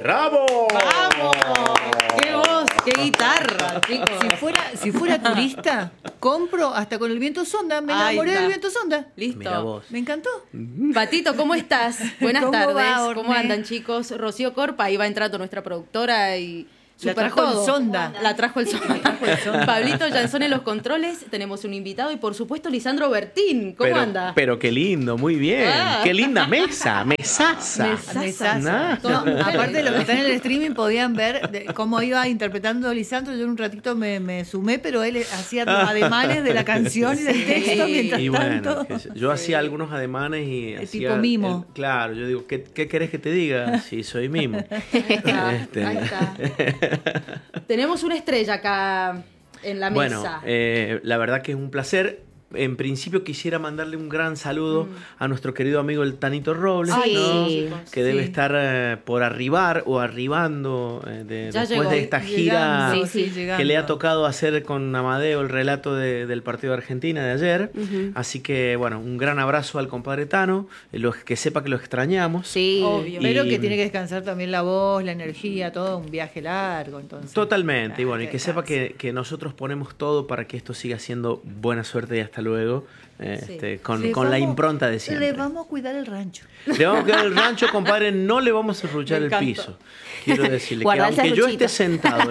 ¡Bravo! ¡Vamos! ¡Qué voz! ¡Qué guitarra, chicos! Si fuera turista, compro hasta con el viento sonda. Me Ahí enamoré está. del viento sonda. Listo. Mirá vos. Me encantó. Patito, ¿cómo estás? Buenas ¿Cómo tardes. va, ¿Cómo Orne? andan, chicos? Rocío Corpa, ahí va entrando nuestra productora y La super trajo el todo. sonda. La trajo el sonda. Pablito Jansón en los controles. Tenemos un invitado y, por supuesto, Lisandro Bertín. ¿Cómo anda? Pero qué lindo, muy bien. Ah. Qué linda mesa, mesaza. Mesaza. Nah. No, aparte de lo que está en el streaming podían ver cómo iba interpretando Lisandro. Yo en un ratito me sumé, pero él hacía los ademanes de la canción y del texto mientras Y tanto. bueno, yo hacía algunos ademanes y Tipo hacía mimo. claro, yo digo, ¿qué querés que te diga? Si soy mimo. Ahí está, ahí está. Tenemos una estrella acá en la Bueno, mesa. la verdad que es un placer. En principio quisiera mandarle un gran saludo a nuestro querido amigo el Tanito Robles, Ay, ¿no? sí, que debe sí. estar por arribar o arribando Ya después llegó, de esta gira Llegando, Sí, llegando. que le ha tocado hacer con Amadeo el relato del partido de Argentina de ayer. Así que, bueno, un gran abrazo al compadre Tano, que sepa que lo extrañamos. Sí. Obvio. Y- Pero que tiene que descansar también la voz, la energía, todo un viaje largo. Entonces. Totalmente, y bueno, y Que que sepa descanse. que nosotros ponemos todo para que esto siga siendo buena suerte y hasta luego, con Le la vamos- impronta de siempre. Le vamos a cuidar el rancho. Le vamos a quedar el rancho, compadre, no le vamos a arrullar Me el encanta. piso. Quiero decirle que Guardar el aunque yo serruchito. esté sentado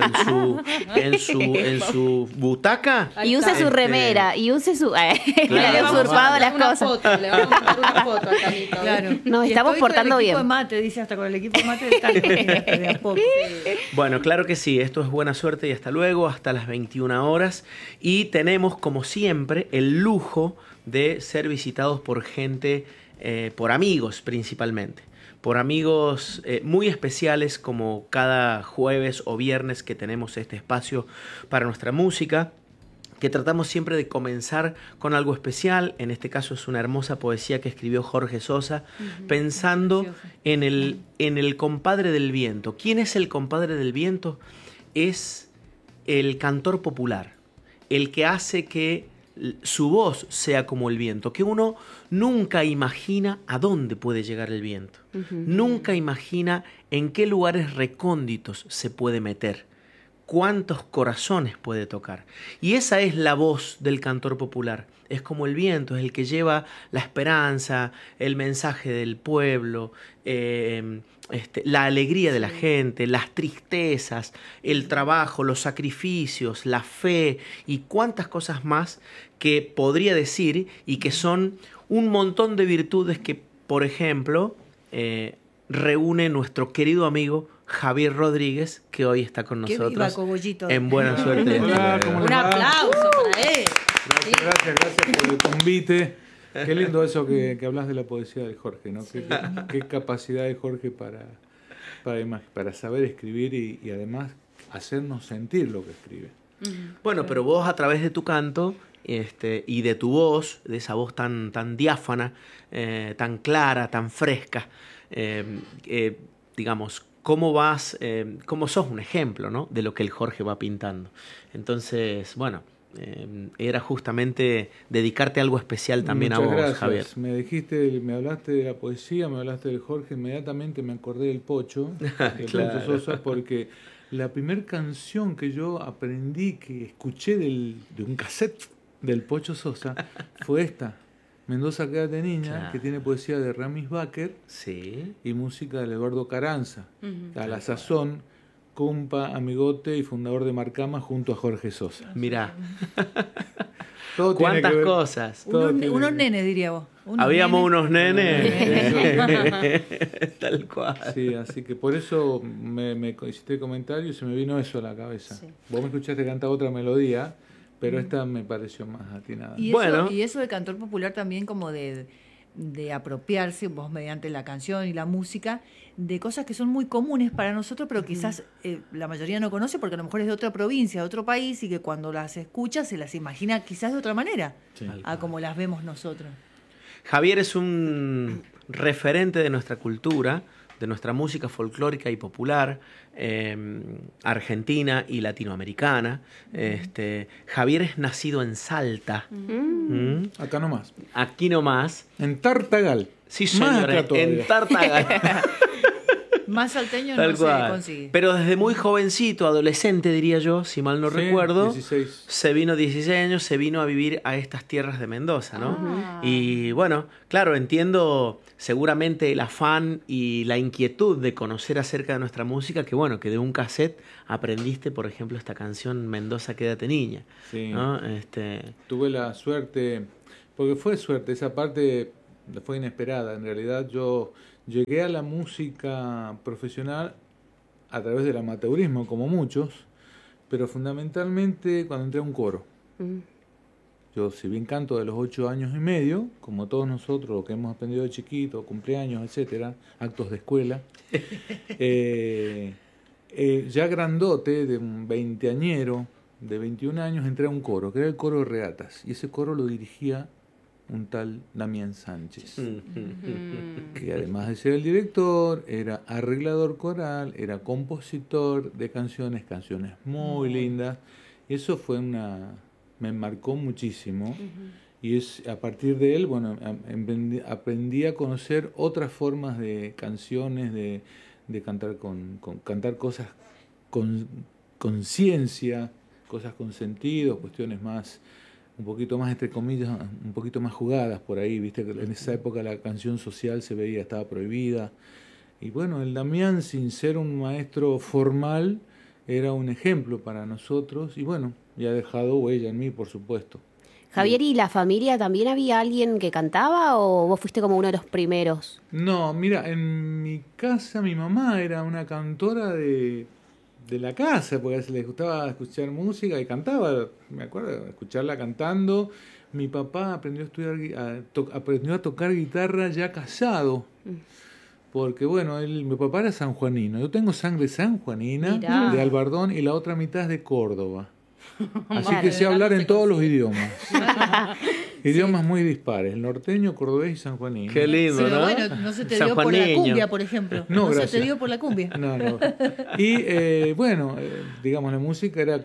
en su butaca, Ahí Y use está. su remera, y use su... le Claro, han usurpado las Una cosas. foto, le vamos a mandar una foto al Tanito. Claro. Nos Y estamos estoy con portando el equipo bien. de mate, dice hasta con el equipo de mate del tanto, de a poco. bueno, claro que sí, esto es buena suerte y hasta luego, hasta las 21 horas. Y tenemos, como siempre, el lujo de ser visitados por gente, por amigos principalmente. Por amigos muy especiales como cada jueves o viernes que tenemos este espacio para nuestra música, que tratamos siempre de comenzar con algo especial. En este caso es una hermosa poesía que escribió Jorge Sosa, pensando precioso. en el compadre del viento. ¿Quién es el compadre del viento? Es el cantor popular, el que hace que su voz sea como el viento, que uno nunca imagina a dónde puede llegar el viento, nunca imagina en qué lugares recónditos se puede meter, cuántos corazones puede tocar. Y esa es la voz del cantor popular. Es como el viento, es el que lleva la esperanza, el mensaje del pueblo, la alegría de la gente, las tristezas, el trabajo, los sacrificios, la fe y cuántas cosas más que podría decir y que son un montón de virtudes que, por ejemplo, reúne nuestro querido amigo Javier Rodríguez, que hoy está con Qué viva nosotros Cogollito. en buena suerte. Hola, ¿cómo Un les va? aplauso para él. Gracias por el convite. Qué lindo eso que hablas de la poesía de Jorge, ¿no? Qué capacidad de Jorge para saber escribir y además hacernos sentir lo que escribe. Bueno, pero vos a través de tu canto y de tu voz, de esa voz tan diáfana, tan clara, tan fresca, digamos, cómo sos un ejemplo, ¿no? De lo que el Jorge va pintando. Entonces, bueno, era justamente dedicarte algo especial también Muchas a vos, gracias. Javier. Me hablaste de la poesía, me hablaste del Jorge, inmediatamente me acordé del Pocho, del Claro. Pocho Sosa, porque la primera canción que yo aprendí, que escuché de un cassette del Pocho Sosa, fue esta, Mendoza Quédate Niña, Claro. que tiene poesía de Ramis Baker Sí. y música de Eduardo Carranza. A la sazón, compa, amigote y fundador de Marcama junto a Jorge Sosa. Mirá, Todo tiene cuántas que ver- cosas. todo Unos, tiene- unos nenes, diría vos. Habíamos nenes. unos nenes. Tal cual. Sí, así que por eso me hiciste el comentario y se me vino eso a la cabeza. Sí. Vos me escuchaste cantar otra melodía, pero esta me pareció más atinada. Y Bueno. eso de cantor popular también como de apropiarse, vos mediante la canción y la música, de cosas que son muy comunes para nosotros, pero quizás la mayoría no conoce porque a lo mejor es de otra provincia, de otro país, y que cuando las escucha se las imagina quizás de otra manera, Sí. a como las vemos nosotros. Javier es un referente de nuestra cultura, de nuestra música folclórica y popular, argentina y latinoamericana. Javier es nacido en Salta. ¿Mm? Acá nomás. Aquí nomás. En Tartagal. Sí, Más señores, acá todavía. en Tartagal. Más salteño Tal no se cual. consigue. Pero desde muy jovencito, adolescente diría yo, si mal no Sí, recuerdo, 16. se vino 16 años, se vino a vivir a estas tierras de Mendoza, ¿no? Ah. Y bueno, claro, entiendo seguramente el afán y la inquietud de conocer acerca de nuestra música, que bueno, que de un cassette aprendiste, por ejemplo, esta canción Mendoza, quédate niña, Sí. ¿no? Tuve la suerte, porque fue suerte, esa parte fue inesperada. En realidad yo llegué a la música profesional a través del amateurismo, como muchos, pero fundamentalmente cuando entré a un coro. Yo, si bien canto de los 8 años y medio, como todos nosotros, lo que hemos aprendido de chiquito, cumpleaños, etcétera, actos de escuela, ya grandote, de un veinteañero, de 21 años, entré a un coro, que era el coro de regatas, y ese coro lo dirigía un tal Damián Sánchez, que además de ser el director, era arreglador coral, era compositor de canciones muy lindas, y eso fue me marcó muchísimo, y es a partir de él, bueno, aprendí a conocer otras formas de canciones, de cantar cantar cosas con conciencia, cosas con sentido, cuestiones más, un poquito más, entre comillas, un poquito más jugadas por ahí, viste que en esa época la canción social se veía, estaba prohibida. Y bueno, el Damián, sin ser un maestro formal, era un ejemplo para nosotros, y bueno, y ha dejado huella en mí, por supuesto. Javier, ¿y la familia también había alguien que cantaba o vos fuiste como uno de los primeros? No, mira, en mi casa mi mamá era una cantora de la casa, porque a veces les gustaba escuchar música y cantaba, me acuerdo, escucharla cantando. Mi papá aprendió aprendió a tocar guitarra ya casado, porque bueno, mi papá era sanjuanino, yo tengo sangre sanjuanina, Mirá. de Albardón, y la otra mitad es de Córdoba. Así Vale, que sé hablar no se en todos los consigue. idiomas. Idiomas muy dispares, el norteño, cordobés y sanjuanino. Qué lindo, Pero ¿no? bueno, no se te dio por la Sanjuaneño. cumbia, por ejemplo. No, se gracias. te dio por la cumbia. No, no. Y bueno, digamos, la música era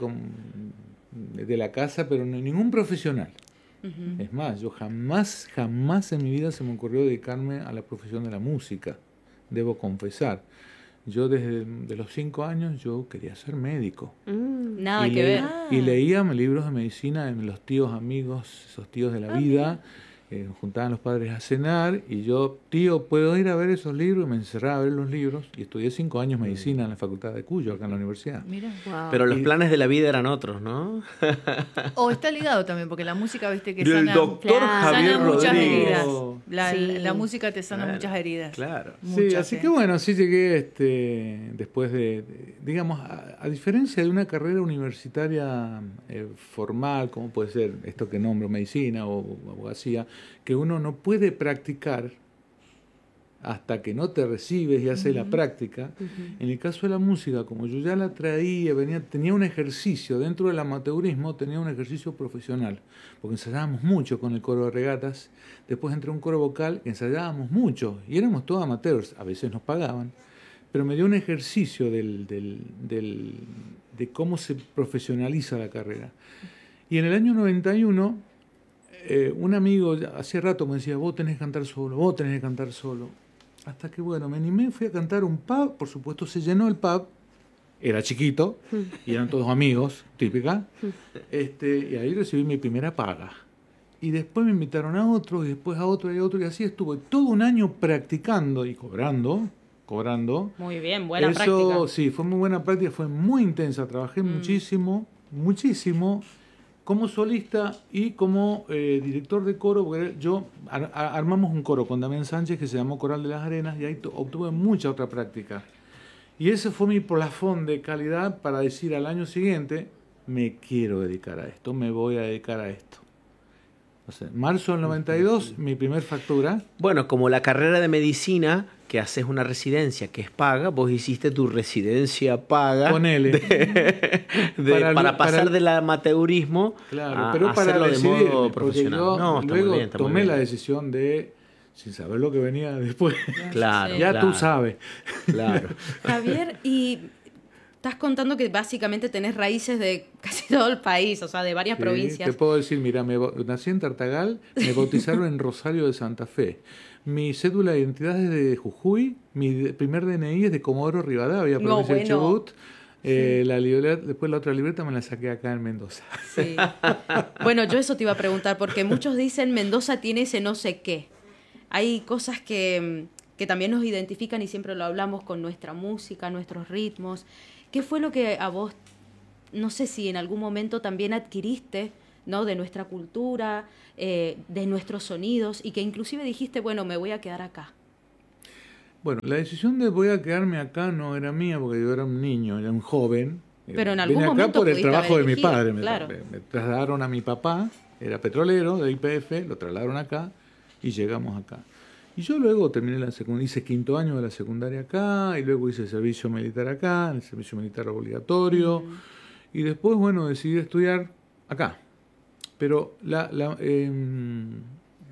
de la casa, pero no ningún profesional. Es más, yo jamás en mi vida se me ocurrió dedicarme a la profesión de la música, debo confesar. Yo desde de los 5 años yo quería ser médico. Nada y que ver. Y leía libros de medicina de los tíos amigos, esos tíos de la vida. Juntaban los padres a cenar y yo, tío, ¿puedo ir a ver esos libros? Y me encerraba a ver los libros y estudié 5 años medicina en la Facultad de Cuyo, acá en la universidad. Mira. Wow. Pero los planes de la vida eran otros, ¿no? O está ligado también, porque la música, viste, que Del sana, doctor Claro. Javier sana muchas Rodríguez. heridas. La, Sí. la música te sana Claro, muchas heridas. Claro. Sí, Muchas, así que bueno, así llegué después digamos, a diferencia de una carrera universitaria formal, como puede ser esto que nombro, medicina o abogacía, que uno no puede practicar hasta que no te recibes y haces la práctica. En el caso de la música, como yo ya la traía, tenía un ejercicio, dentro del amateurismo tenía un ejercicio profesional, porque ensayábamos mucho con el coro de regatas, después entré a un coro vocal, ensayábamos mucho, y éramos todos amateurs, a veces nos pagaban, pero me dio un ejercicio de cómo se profesionaliza la carrera. Y en el año 91, un amigo, hacía rato me decía, vos tenés que cantar solo, vos tenés que cantar solo. Hasta que bueno, me animé, fui a cantar un pub, por supuesto se llenó el pub, era chiquito, y eran todos amigos, típica, y ahí recibí mi primera paga. Y después me invitaron a otro, y después a otro, y a otro, y así estuve todo un año practicando y cobrando. Muy bien, buena Eso, práctica. sí, fue muy buena práctica, fue muy intensa, trabajé muchísimo, como solista y como director de coro, porque yo armamos un coro con Damián Sánchez que se llamó Coral de las Arenas y ahí obtuve mucha otra práctica. Y ese fue mi plafón de calidad para decir al año siguiente, me quiero dedicar a esto, me voy a dedicar a esto. O sea, marzo del 92, mi primer factura. Bueno, como la carrera de medicina, que haces una residencia que es paga, vos hiciste tu residencia paga. Ponele. Para pasar del amateurismo Claro, a pero para hacerlo de decidirme, modo porque profesional. yo No, está luego muy bien, está muy tomé bien. la decisión de, sin saber lo que venía después, Claro, ya claro, tú sabes. Claro. Javier, y estás contando que básicamente tenés raíces de casi todo el país, o sea, de varias Sí, provincias. te puedo decir, mira, nací en Tartagal, me bautizaron en Rosario de Santa Fe. Mi cédula de identidad es de Jujuy, mi primer DNI es de Comodoro Rivadavia, No, provincia de bueno. Chubut. Después la otra libreta me la saqué acá en Mendoza. Sí. Bueno, yo eso te iba a preguntar, porque muchos dicen Mendoza tiene ese no sé qué. Hay cosas que también nos identifican y siempre lo hablamos con nuestra música, nuestros ritmos. ¿Qué fue lo que a vos, no sé si en algún momento también adquiriste, ¿no?, de nuestra cultura, de nuestros sonidos, y que inclusive dijiste, bueno, me voy a quedar acá? Bueno, la decisión de voy a quedarme acá no era mía porque yo era un niño, era un joven. Pero en algún Vine acá momento por el pudiste trabajo haber de mi elegido, padre. claro. Me trasladaron a mi papá, era petrolero de YPF, lo trasladaron acá y llegamos acá. Y yo luego terminé la secundaria, hice 5º año de la secundaria acá, y luego hice servicio militar acá, el servicio militar obligatorio, y después, bueno, decidí estudiar acá. Pero